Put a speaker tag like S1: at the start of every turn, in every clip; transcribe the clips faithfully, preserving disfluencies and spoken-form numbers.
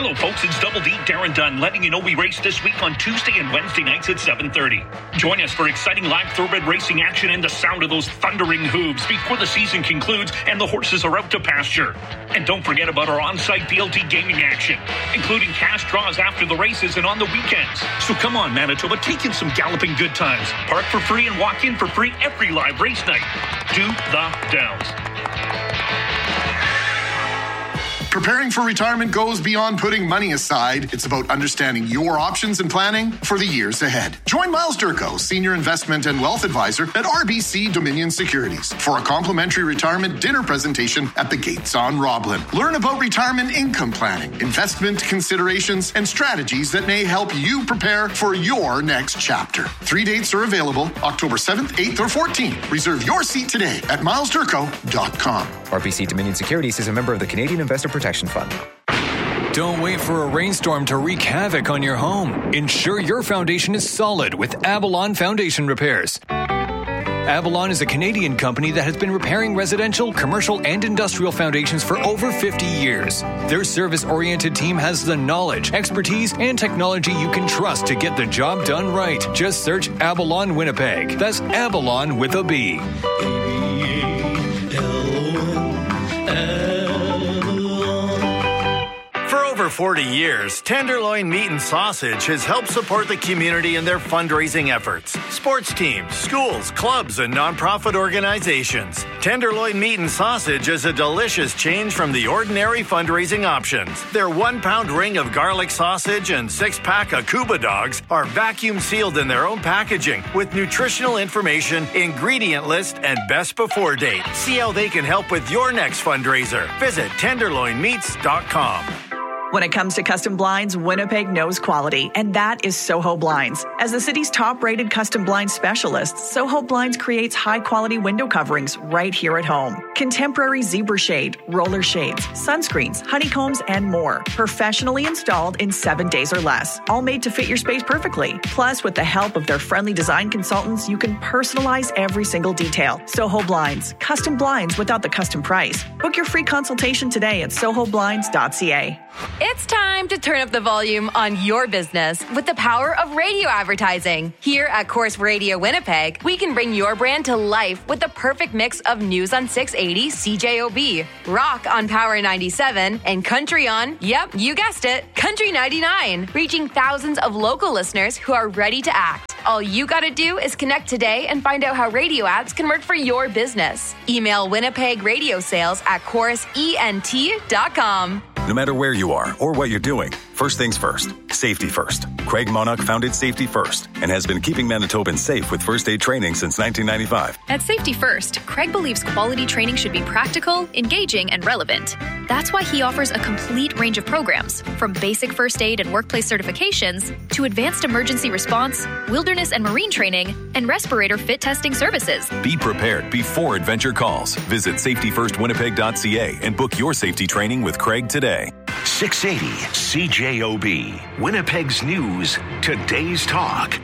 S1: Hello, folks. It's Double D Darren Dunn letting you know we race this week on Tuesday and Wednesday nights at seven thirty. Join us for exciting live thoroughbred racing action and the sound of those thundering hooves before the season concludes and the horses are out to pasture. And don't forget about our on-site B L T gaming action, including cash draws after the races and on the weekends. So come on, Manitoba, take in some galloping good times. Park for free and walk in for free every live race night. Do the Downs.
S2: Preparing for retirement goes beyond putting money aside. It's about understanding your options and planning for the years ahead. Join Miles Durko, Senior Investment and Wealth Advisor at R B C Dominion Securities, for a complimentary retirement dinner presentation at the Gates on Roblin. Learn about retirement income planning, investment considerations, and strategies that may help you prepare for your next chapter. Three dates are available, October seventh, eighth, or fourteenth. Reserve your seat today at miles durko dot com.
S3: R B C Dominion Securities is a member of the Canadian Investor Protection Fund.
S4: Don't wait for a rainstorm to wreak havoc on your home. Ensure your foundation is solid with Avalon Foundation Repairs. Avalon is a Canadian company that has been repairing residential, commercial, and industrial foundations for over fifty years. Their service-oriented team has the knowledge, expertise, and technology you can trust to get the job done right. Just search Avalon Winnipeg. That's Avalon with a B.
S5: For forty years, Tenderloin Meat and Sausage has helped support the community in their fundraising efforts. Sports teams, schools, clubs, and nonprofit organizations. Tenderloin Meat and Sausage is a delicious change from the ordinary fundraising options. Their one-pound ring of garlic sausage and six-pack of Cuba dogs are vacuum sealed in their own packaging with nutritional information, ingredient list, and best before date. See how they can help with your next fundraiser. Visit tenderloin meats dot com.
S6: When it comes to custom blinds, Winnipeg knows quality, and that is Soho Blinds. As the city's top-rated custom blind specialist, Soho Blinds creates high-quality window coverings right here at home. Contemporary zebra shade, roller shades, sunscreens, honeycombs, and more. Professionally installed in seven days or less. All made to fit your space perfectly. Plus, with the help of their friendly design consultants, you can personalize every single detail. Soho Blinds. Custom blinds without the custom price. Book your free consultation today at soho blinds dot c a.
S7: It's time to turn up the volume on your business with the power of radio advertising. Here at Corus Radio Winnipeg, we can bring your brand to life with the perfect mix of news on six eighty C J O B, rock on Power ninety-seven, and country on, yep, you guessed it, Country ninety-nine, reaching thousands of local listeners who are ready to act. All you gotta do is connect today and find out how radio ads can work for your business. Email Winnipeg Radio Sales at corus ent dot com.
S8: No matter where you are or what you're doing, first things first, safety first. Craig Monarch founded Safety First and has been keeping Manitobans safe with first aid training since nineteen ninety-five.
S9: At Safety First, Craig believes quality training should be practical, engaging, and relevant. That's why he offers a complete range of programs, from basic first aid and workplace certifications to advanced emergency response, wilderness and marine training, and respirator fit testing services.
S8: Be prepared before adventure calls. Visit safety first winnipeg dot c a and book your safety training with Craig today.
S10: six eighty C J O B, Winnipeg's News, today's talk.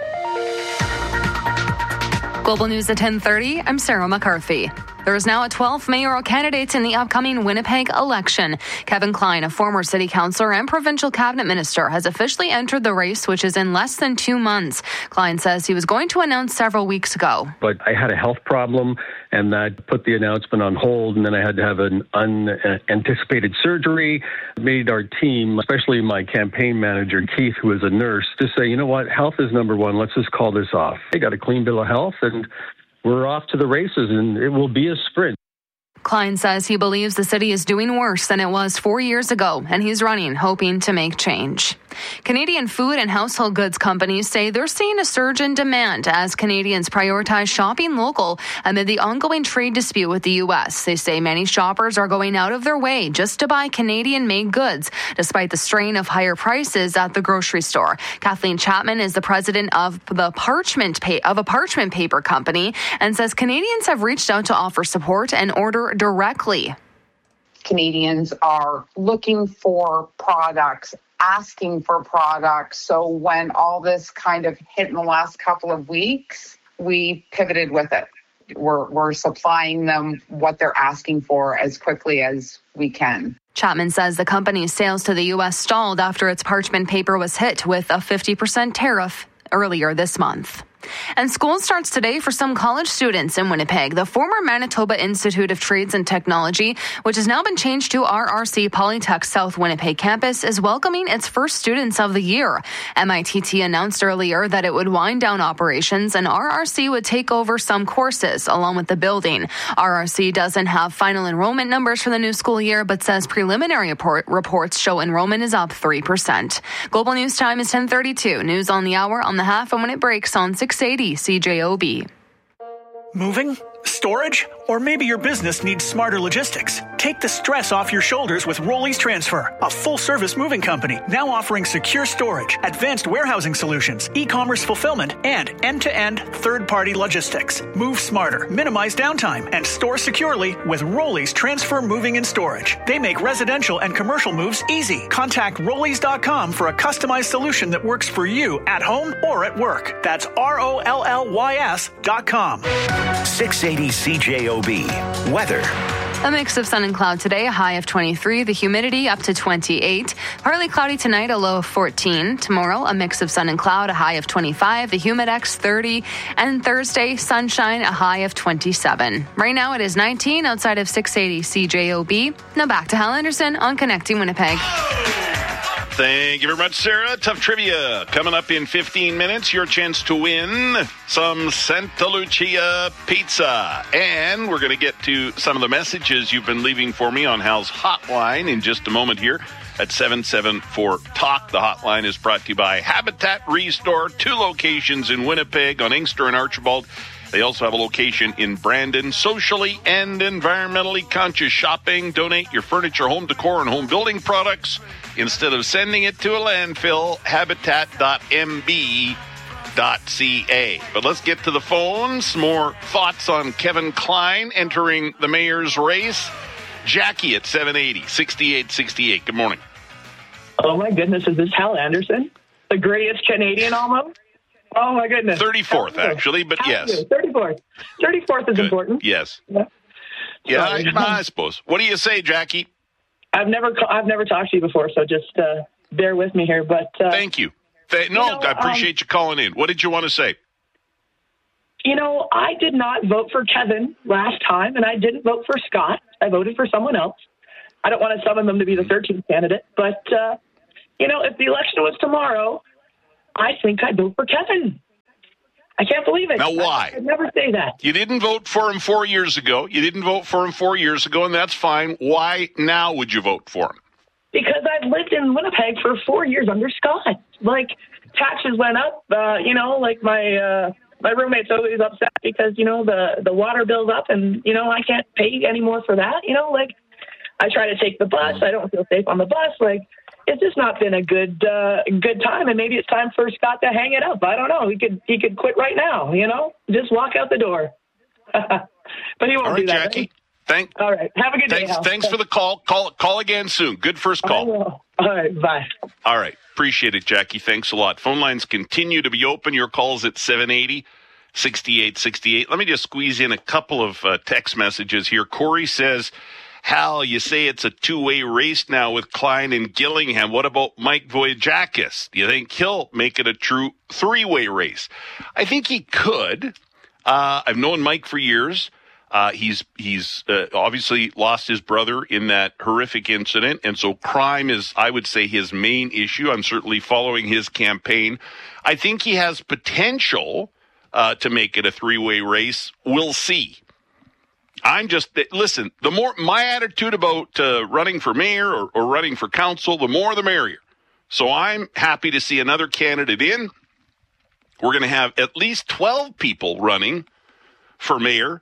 S11: Global News at ten thirty, I'm Sarah McCarthy. There is now a twelfth mayoral candidate in the upcoming Winnipeg election. Kevin Klein, a former city councillor and provincial cabinet minister, has officially entered the race, which is in less than two months. Klein says he was going to announce several weeks ago.
S12: But I had a health problem, and that put the announcement on hold, and then I had to have an unanticipated surgery. It made our team, especially my campaign manager, Keith, who is a nurse, to say, you know what, health is number one. Let's just call this off. I got a clean bill of health, and we're off to the races, and it will be a sprint.
S11: Klein says he believes the city is doing worse than it was four years ago, and he's running, hoping to make change. Canadian food and household goods companies say they're seeing a surge in demand as Canadians prioritize shopping local amid the ongoing trade dispute with the U S. They say many shoppers are going out of their way just to buy Canadian-made goods, despite the strain of higher prices at the grocery store. Kathleen Chapman is the president of the Parchment pa- of a parchment paper company and says Canadians have reached out to offer support and order directly.
S13: Canadians are looking for products, asking for products. So when all this kind of hit in the last couple of weeks, we pivoted with it. We're, we're supplying them what they're asking for as quickly as we can.
S11: Chapman says the company's sales to the U S stalled after its parchment paper was hit with a fifty percent tariff earlier this month. And school starts today for some college students in Winnipeg. The former Manitoba Institute of Trades and Technology, which has now been changed to R R C Polytech South Winnipeg campus, is welcoming its first students of the year. M I T T announced earlier that it would wind down operations and R R C would take over some courses along with the building. R R C doesn't have final enrollment numbers for the new school year, but says preliminary report, reports show enrollment is up three percent. Global News Time is ten thirty-two. News on the hour, on the half, and when it breaks on six eighty C J O B.
S14: Moving? Storage? Or maybe your business needs smarter logistics. Take the stress off your shoulders with Rollies Transfer, a full-service moving company now offering secure storage, advanced warehousing solutions, e-commerce fulfillment, and end-to-end third-party logistics. Move smarter, minimize downtime, and store securely with Rollies Transfer Moving and Storage. They make residential and commercial moves easy. Contact Rollies dot com for a customized solution that works for you at home or at work. That's R O L L Y S dot com.
S10: six eighty C J O B. Weather.
S11: A mix of sun and cloud today, a high of twenty-three, the humidity up to twenty-eight. Partly cloudy tonight, a low of fourteen. Tomorrow, a mix of sun and cloud, a high of twenty-five, the humidex thirty. And Thursday, sunshine, a high of twenty-seven. Right now, it is nineteen outside of six eighty C J O B. Now back to Hal Anderson on Connecting Winnipeg.
S15: Thank you very much, Sarah. Tough trivia coming up in fifteen minutes. Your chance to win some Santa Lucia pizza. And we're going to get to some of the messages you've been leaving for me on Hal's hotline in just a moment here at seven seven four talk. The hotline is brought to you by Habitat Restore, two locations in Winnipeg on Inkster and Archibald. They also have a location in Brandon. Socially and environmentally conscious shopping. Donate your furniture, home decor, and home building products instead of sending it to a landfill. Habitat dot M B dot C A. But let's get to the phones. More thoughts on Kevin Klein entering the mayor's race. Jackie at seven eighty, sixty-eight sixty-eight. Good morning.
S16: Oh, my goodness. Is this Hal Anderson? The greatest Canadian almost? Oh, my goodness.
S15: thirty-fourth, actually, but yes.
S16: thirty-fourth. thirty-fourth is
S15: Good.
S16: important.
S15: Yes. Yeah, yeah I, I suppose. What do you say, Jackie?
S16: I've never I've never talked to you before, so just uh, bear with me here. But uh,
S15: Thank you. Th- no, you know, I appreciate um, you calling in. What did you want to say?
S16: You know, I did not vote for Kevin last time, and I didn't vote for Scott. I voted for someone else. I don't want to summon them to be the thirteenth candidate, but, uh, you know, if the election was tomorrow, I think I'd vote for Kevin. I can't believe it.
S15: Now, why?
S16: I, I'd never say that.
S15: You didn't vote for him four years ago. You didn't vote for him four years ago, and that's fine. Why now would you vote for him?
S16: Because I've lived in Winnipeg for four years under Scott. Like, taxes went up. Uh, you know, like my uh, my roommate's always upset because, you know, the, the water bill's up and, you know, I can't pay anymore for that. You know, like, I try to take the bus. I don't feel safe on the bus. Like, it's just not been a good uh, good time, and maybe it's time for Scott to hang it up. I don't know. He could he could quit right now, you know? Just walk out the door. But he won't
S15: All right,
S16: do that.
S15: Jackie. Thank,
S16: All right. Have a good
S15: thanks,
S16: day, Hal.
S15: Thanks for the call. Call call again soon. Good first call.
S16: I will. All right. Bye.
S15: All right. Appreciate it, Jackie. Thanks a lot. Phone lines continue to be open. Your calls at seven eighty, sixty-eight sixty-eight. Let me just squeeze in a couple of uh, text messages here. Corey says, Hal, you say it's a two-way race now with Klein and Gillingham. What about Mike Voyajakis? Do you think he'll make it a true three-way race? I think he could. Uh, I've known Mike for years. Uh, he's he's uh, obviously lost his brother in that horrific incident, and so crime is, I would say, his main issue. I'm certainly following his campaign. I think he has potential uh, to make it a three-way race. We'll see. I'm just, listen, the more, my attitude about uh, running for mayor or, or running for council, the more the merrier. So I'm happy to see another candidate in. We're going to have at least twelve people running for mayor.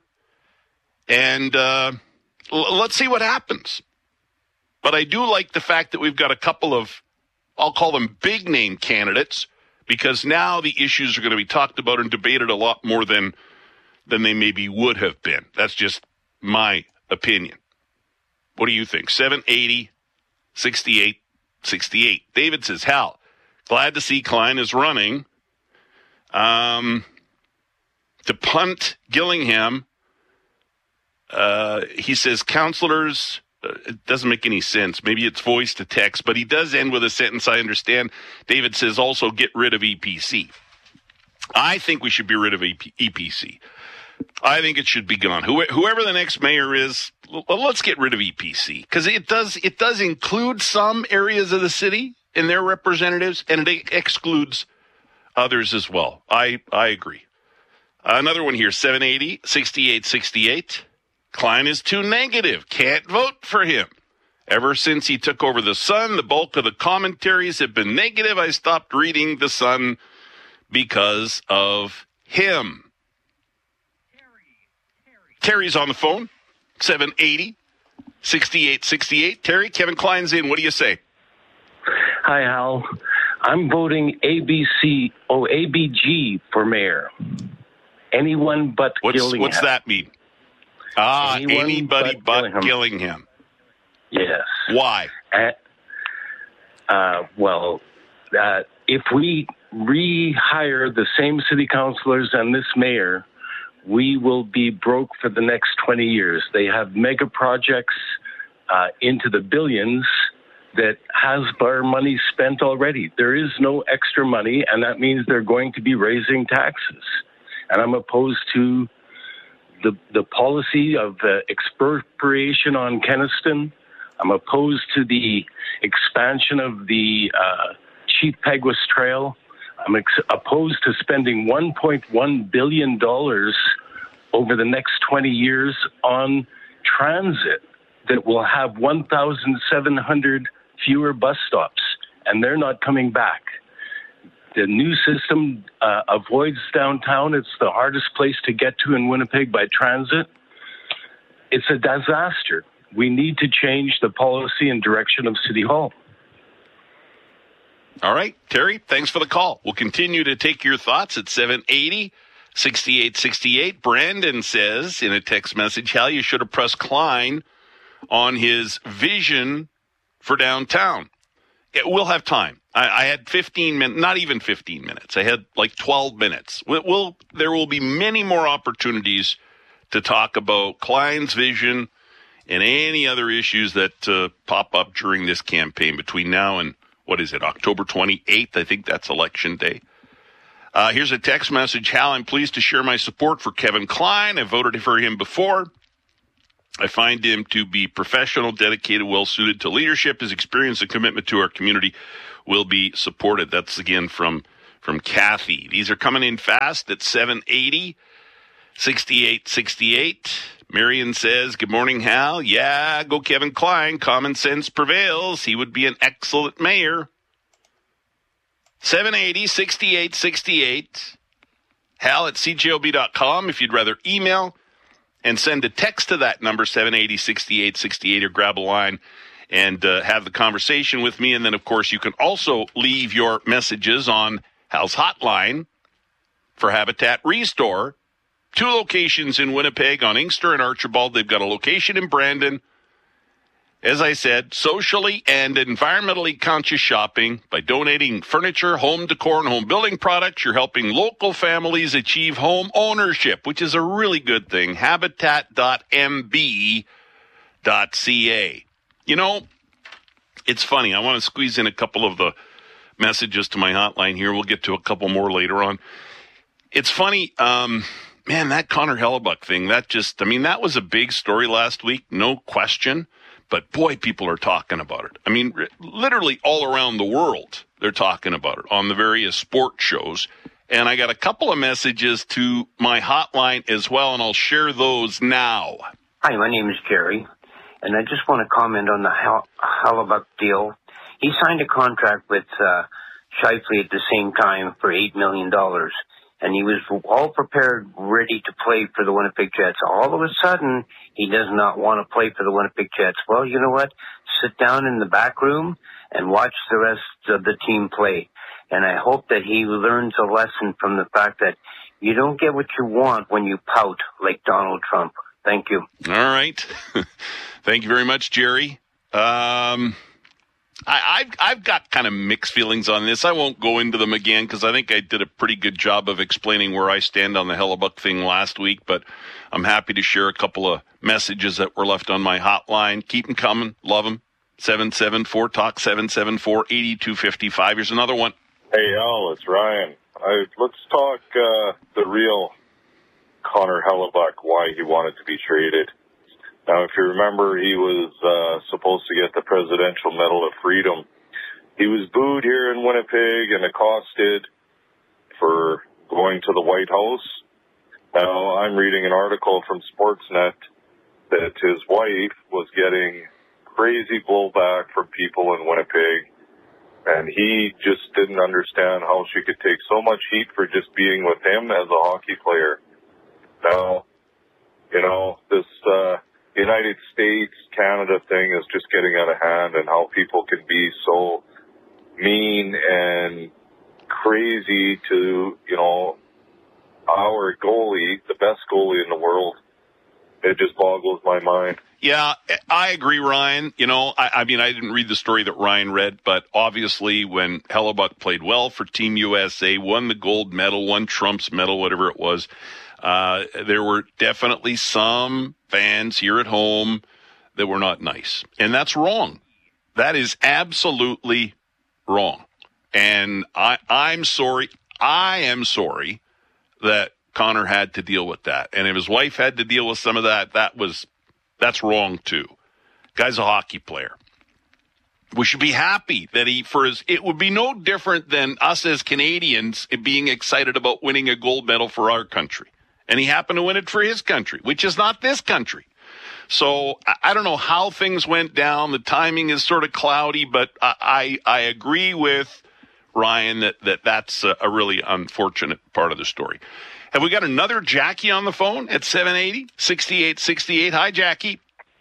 S15: And uh, l- let's see what happens. But I do like the fact that we've got a couple of, I'll call them big name candidates, because now the issues are going to be talked about and debated a lot more than than they maybe would have been. That's just my opinion. What do you think? seven eighty, sixty-eight sixty-eight. David says, Hal, glad to see Klein is running. Um, to punt Gillingham, uh, he says, councillors uh, it doesn't make any sense. Maybe it's voice to text, but he does end with a sentence I understand. David says also get rid of E P C. I think we should be rid of E P C. I think it should be gone. Whoever the next mayor is, let's get rid of E P C, because it does it does include some areas of the city and their representatives, and it excludes others as well. I I agree. Another one here, seven eighty, sixty-eight sixty-eight. Klein is too negative. Can't vote for him. Ever since he took over the Sun, the bulk of the commentaries have been negative. I stopped reading the Sun because of him. Terry's on the phone, seven eighty, sixty-eight sixty-eight. Terry, Kevin Klein's in. What do you say?
S17: Hi, Hal. I'm voting A B C, oh, A B G for mayor. Anyone but
S15: what's,
S17: Gillingham.
S15: What's that mean? Ah, Anyone anybody but, but Gillingham. Gillingham.
S17: Yes.
S15: Why?
S17: Uh, uh, well, uh, if we rehire the same city councilors and this mayor, we will be broke for the next twenty years. They have mega projects uh, into the billions that has our money spent already. There is no extra money, and that means they're going to be raising taxes. And I'm opposed to the the policy of uh, expropriation on Kenaston. I'm opposed to the expansion of the uh, Chief Peguis Trail. I'm ex- opposed to spending one point one billion dollars over the next twenty years on transit that will have one thousand seven hundred fewer bus stops, and they're not coming back. The new system uh, avoids downtown. It's the hardest place to get to in Winnipeg by transit. It's a disaster. We need to change the policy and direction of City Hall.
S15: All right, Terry, thanks for the call. We'll continue to take your thoughts at seven eighty, sixty-eight sixty-eight. Brandon says in a text message, Hal, you should have pressed Klein on his vision for downtown. It, we'll have time. I, I had fifteen minutes, not even fifteen minutes. I had like twelve minutes. We'll, we'll, there will be many more opportunities to talk about Klein's vision and any other issues that uh, pop up during this campaign between now and, what is it, October twenty-eighth? I think that's election day. Uh, here's a text message. Hal, I'm pleased to share my support for Kevin Klein. I voted for him before. I find him to be professional, dedicated, well-suited to leadership. His experience and commitment to our community will be supported. That's, again, from, from Kathy. These are coming in fast at seven eighty, sixty-eight sixty-eight. Marion says, good morning, Hal. Yeah, go Kevin Klein. Common sense prevails. He would be an excellent mayor. seven eighty, sixty-eight sixty-eight. Hal at c j o b dot com if you'd rather email. And send a text to that number, seven eighty, sixty-eight sixty-eight, or grab a line and uh, have the conversation with me. And then, of course, you can also leave your messages on Hal's hotline for Habitat Restore. Two locations in Winnipeg on Inkster and Archibald. They've got a location in Brandon. As I said, socially and environmentally conscious shopping. By donating furniture, home decor, and home building products, you're helping local families achieve home ownership, which is a really good thing. habitat dot m b dot c a. You know, it's funny. I want to squeeze in a couple of the messages to my hotline here. We'll get to a couple more later on. It's funny. Um, man, that Connor Hellebuck thing, that just, I mean, that was a big story last week, no question. But, boy, people are talking about it. I mean, literally all around the world, they're talking about it on the various sports shows. And I got a couple of messages to my hotline as well, and I'll share those now.
S18: Hi, my name is Jerry, and I just want to comment on the Hellebuck deal. He signed a contract with uh, Shifley at the same time for eight million dollars. And he was all prepared, ready to play for the Winnipeg Jets. All of a sudden, he does not want to play for the Winnipeg Jets. Well, you know what? Sit down in the back room and watch the rest of the team play. And I hope that he learns a lesson from the fact that you don't get what you want when you pout like Donald Trump. Thank you.
S15: All right. Thank you very much, Jerry. Um, I, I've, I've got kind of mixed feelings on this. I won't go into them again because I think I did a pretty good job of explaining where I stand on the Hellebuyck thing last week, but I'm happy to share a couple of messages that were left on my hotline. Keep them coming. Love them. seven seven four talk, seven seven four, eight two five five. Here's another one.
S19: Hey, Al, it's Ryan. I, let's talk uh, the real Connor Hellebuyck, why he wanted to be traded. Now, if you remember, he was uh, supposed to get the Presidential Medal of Freedom. He was booed here in Winnipeg and accosted for going to the White House. Now, I'm reading an article from Sportsnet that his wife was getting crazy blowback from people in Winnipeg, and he just didn't understand how she could take so much heat for just being with him as a hockey player. Now, you know, this uh, United States, Canada thing is just getting out of hand, and how people can be so mean and crazy to, you know, our goalie, the best goalie in the world. It just boggles my mind.
S15: Yeah, I agree, Ryan. You know, I, I mean, I didn't read the story that Ryan read, but obviously when Hellebuyck played well for Team U S A, won the gold medal, won Trump's medal, whatever it was, uh, there were definitely some fans here at home that were not nice. And that's wrong. That is absolutely wrong. And I, I'm sorry. I am sorry that Connor had to deal with that. And if his wife had to deal with some of that, that was, that's wrong too. Guy's a hockey player. We should be happy that he, for his, it would be no different than us as Canadians being excited about winning a gold medal for our country. And he happened to win it for his country, which is not this country. So I don't know how things went down. The timing is sort of cloudy, but I, I, I agree with Ryan that, that that's a, a really unfortunate part of the story. Have we got another Jackie on the phone at seven eighty, sixty-eight sixty-eight? Hi, Jackie.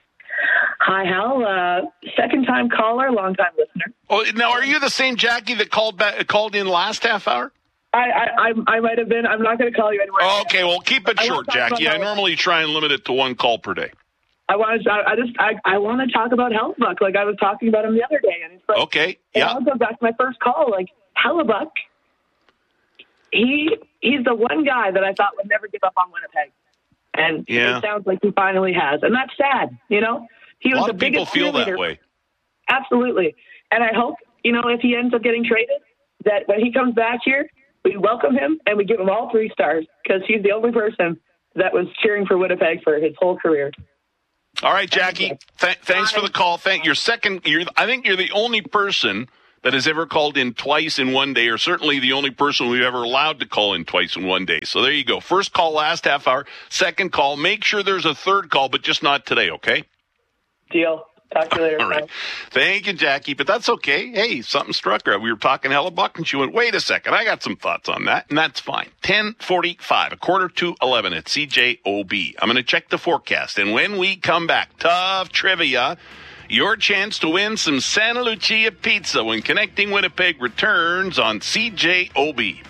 S16: Hi, Hal. Uh, second-time caller, long-time listener.
S15: Oh, now are you the same Jackie that called back, called in last half hour?
S16: I I, I might have been. I'm not going to call you anymore.
S15: Oh, okay, well, keep it short, Jackie. I normally try and limit it to one call per day.
S16: I want to. I just. I, I want to talk about Hellebuyck, like I was talking about him the other day, and it's like,
S15: okay, yeah.
S16: I'll go back to my first call. Like Hellebuyck, he he's the one guy that I thought would never give up on Winnipeg, and
S15: yeah.
S16: it sounds like he finally has, and that's sad. You know, he was
S15: a lot
S16: the
S15: of people
S16: biggest
S15: feel that
S16: cheerleader.
S15: way.
S16: Absolutely, and I hope you know if he ends up getting traded, that when he comes back here, we welcome him and we give him all three stars because he's the only person that was cheering for Winnipeg for his whole career.
S15: All right, Jackie. Th- thanks for the call. Thank you're second. You're, I think you're the only person that has ever called in twice in one day, or certainly the only person we've ever allowed to call in twice in one day. So there you go. First call, last half hour. Second call. Make sure there's a third call, but just not today. Okay.
S16: Deal. Talk to you later.
S15: All right. Thank you, Jackie. But that's okay. Hey, something struck her. We were talking Hellebuyck, and she went, wait a second. I got some thoughts on that, and that's fine. ten forty-five, a quarter to eleven at C J O B. I'm going to check the forecast, and when we come back, tough trivia, your chance to win some Santa Lucia pizza when Connecting Winnipeg returns on C J O B.